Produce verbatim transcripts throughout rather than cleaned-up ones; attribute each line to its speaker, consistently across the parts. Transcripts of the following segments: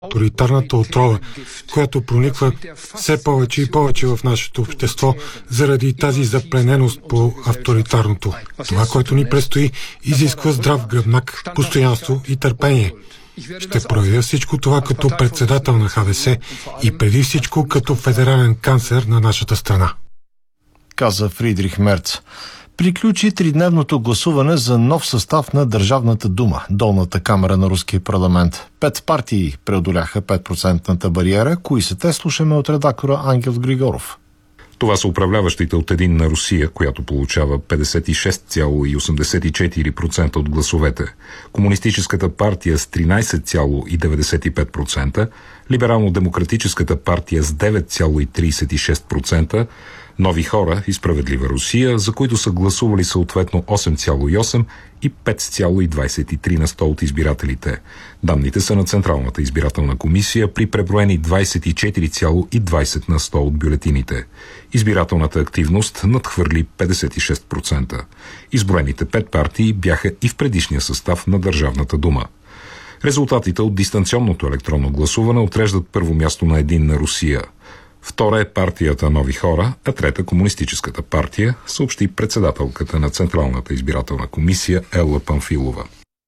Speaker 1: авторитарната отрова, която прониква все повече и повече в нашето общество заради тази заплененост по авторитарното. Това, което ни предстои, изисква здрав гръбнак, постоянство и търпение. Ще проявя всичко това като председател на Ха Де Се и преди всичко като федерален канцлер на нашата страна.
Speaker 2: Каза Фридрих Мерц. Приключи тридневното гласуване за нов състав на Държавната дума, долната камера на руския парламент. Пет партии преодоляха пет процентната бариера. Кои са те, слушаме от редактора Ангел Григоров.
Speaker 3: Това са управляващите от Единна Русия, която получава петдесет и шест цяло осемдесет и четири процента от гласовете, Комунистическата партия с тринайсет цяло деветдесет и пет процента, Либерално-демократическата партия с девет цяло трийсет и шест процента, Нови хора и Справедлива Русия, за които са гласували съответно осем цяло осем и пет цяло двайсет и три на сто от избирателите. Данните са на Централната избирателна комисия при преброени двайсет и четири цяло двайсет на сто от бюлетините. Избирателната активност надхвърли петдесет и шест процента. Изброените пет партии бяха и в предишния състав на Държавната дума. Резултатите от дистанционното електронно гласуване отреждат първо място на Единна Русия. Втора е партията Нови хора, а трета Комунистическата партия, съобщи председателката на Централната избирателна комисия Елла Памфилова.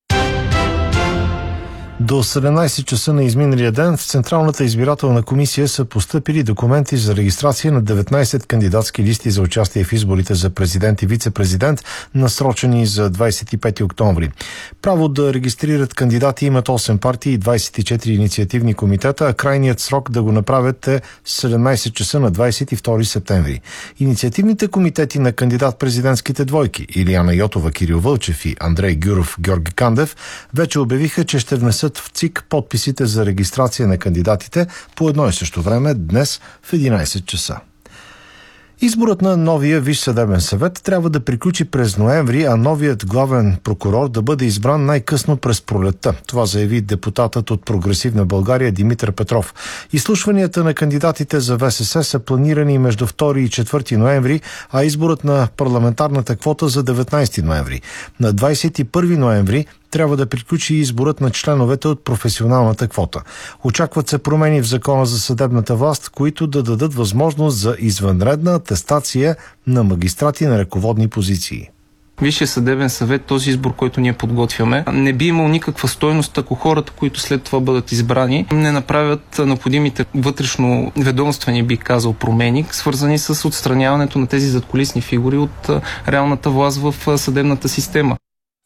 Speaker 2: До седемнайсет часа на изминалия ден в Централната избирателна комисия са постъпили документи за регистрация на деветнайсет кандидатски листи за участие в изборите за президент и вице-президент, насрочени за двайсет и пети октомври. Право да регистрират кандидати имат осем партии и двайсет и четири инициативни комитета, а крайният срок да го направят е седемнайсет часа на двайсет и втори септември. Инициативните комитети на кандидат-президентските двойки Илияна Йотова, Кирил Вълчев и Андрей Гюров, Георги Кандев вече обявиха, че ще внесат в ЦИК подписите за регистрация на кандидатите по едно и също време днес в единайсет часа. Изборът на новия Висш съдебен съвет трябва да приключи през ноември, а новият главен прокурор да бъде избран най-късно през пролетта. Това заяви депутатът от Прогресивна България Димитър Петров. Изслушванията на кандидатите за В С С са планирани между втори и четвърти ноември, а изборът на парламентарната квота за деветнайсети ноември. На двайсет и първи ноември трябва да приключи изборът на членовете от професионалната квота. Очакват се промени в Закона за съдебната власт, които да дадат възможност за извънредна атестация на магистрати на ръководни позиции.
Speaker 4: Висшия съдебен съвет, този избор, който ние подготвяме, не би имал никаква стойност, ако хората, които след това бъдат избрани, не направят необходимите вътрешно ведомствени, би казал, промени, свързани с отстраняването на тези задкулисни фигури от реалната власт в съдебната система.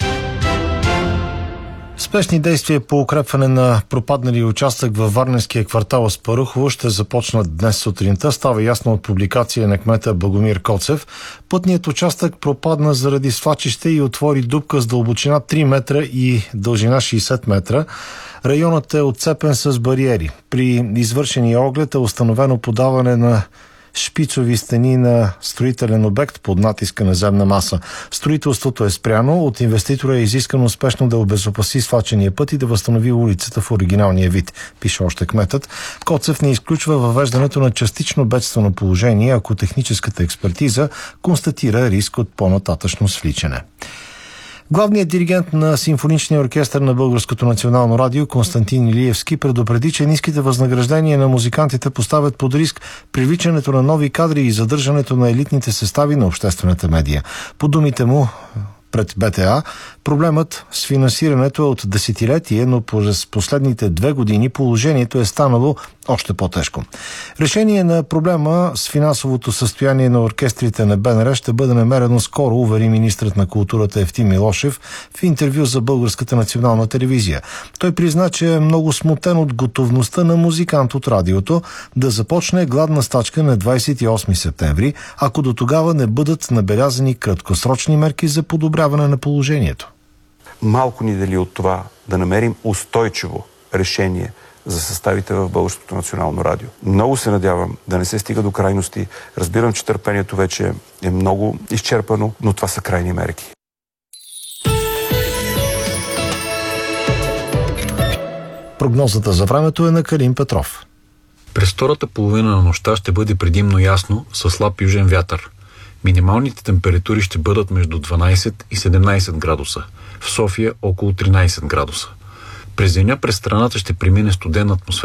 Speaker 2: Спешни действия по укрепване на пропадналия участък във Варненския квартал Аспарухово ще започнат днес сутринта. Става ясно от публикация на кмета Богомир Коцев. Пътният участък пропадна заради свлачище и отвори дупка с дълбочина три метра и дължина шейсет метра. Районът е отцепен с бариери. При извършения оглед е установено подаване на шпицови стени на строителен обект под натиска на земна маса. Строителството е спряно. От инвеститора е изискано успешно да обезопаси свлачения път и да възстанови улицата в оригиналния вид, пише още кметът. Коцев не изключва въвеждането на частично бедствено положение, ако техническата експертиза констатира риск от по-нататъчно свличане. Главният диригент на Симфоничния оркестър на Българското национално радио Константин Илиевски предупреди, че ниските възнаграждения на музикантите поставят под риск привличането на нови кадри и задържането на елитните състави на обществената медия. По думите му пред Б Т А, проблемът с финансирането е от десетилетие, но през последните две години положението е станало още по-тежко. Решение на проблема с финансовото състояние на оркестрите на Б Н Р ще бъде намерено скоро, увери министрът на културата Евтим Милошев в интервю за Българската национална телевизия. Той призна, че е много смутен от готовността на музикант от радиото да започне гладна стачка на двайсет и осми септември, ако до тогава не бъдат набелязани краткосрочни мерки за подобряване на положението.
Speaker 5: Малко ни дали от това да намерим устойчиво решение за съставите в Българското национално радио. Много се надявам да не се стига до крайности. Разбирам, че търпението вече е много изчерпано, но това са крайни мерки.
Speaker 2: Прогнозата за времето е на Калин Петров.
Speaker 6: През втората половина на нощта ще бъде предимно ясно със слаб южен вятър. Минималните температури ще бъдат между дванайсет и седемнайсет градуса. В София около тринайсет градуса. През деня през страната ще премине студена атмосфера.